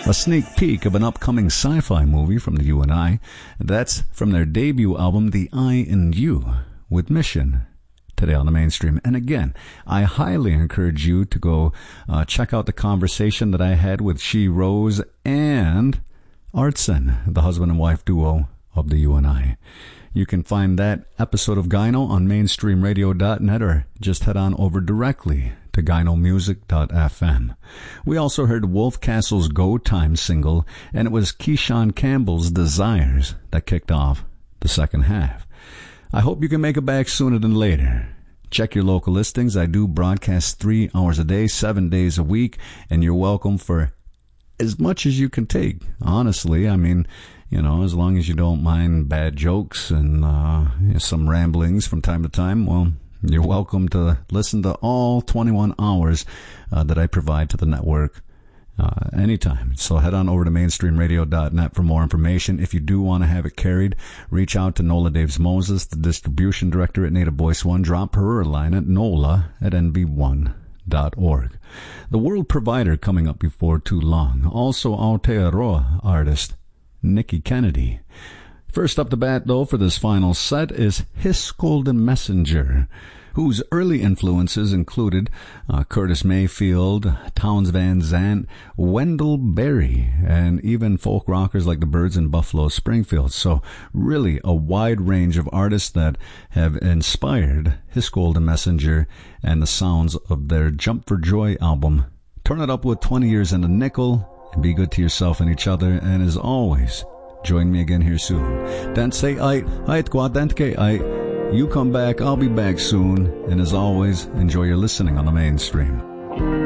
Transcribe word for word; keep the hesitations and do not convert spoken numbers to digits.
A sneak peek of an upcoming sci-fi movie from the U and I. That's from their debut album, The I and You, with Mission, today on the Mainstream. And again, I highly encourage you to go uh, check out the conversation that I had with She Rose and Artson, the husband and wife duo of the U and I. You can find that episode of Gyno on mainstream radio dot net, or just head on over directly to gyno music dot f m. We also heard Wolf Castle's Go Time single, and it was Keyshawn Campbell's Desires that kicked off the second half. I hope you can make it back sooner than later. Check your local listings. I do broadcast three hours a day, seven days a week, and you're welcome for as much as you can take. Honestly, I mean, you know, as long as you don't mind bad jokes and uh, some ramblings from time to time, well, you're welcome to listen to all twenty-one hours uh, that I provide to the network uh, anytime. So head on over to mainstream radio dot net for more information. If you do want to have it carried, reach out to Nola Daves Moses, the distribution director at Native Voice One. Drop her a line at nola at n b one dot org. The World Provider coming up before too long. Also Aotearoa artist Nikki Kennedy. First up the bat, though, for this final set is Hiss Golden Messenger, whose early influences included uh, Curtis Mayfield, Townes Van Zandt, Wendell Berry, and even folk rockers like the Byrds and Buffalo Springfield. So really a wide range of artists that have inspired Hiss Golden Messenger and the sounds of their Jump for Joy album. Turn it up with twenty years and a nickel, and be good to yourself and each other, and as always, join me again here soon. Dance ait, ait kwa dentke ait. You come back, I'll be back soon, and as always, enjoy your listening on the Mainstream.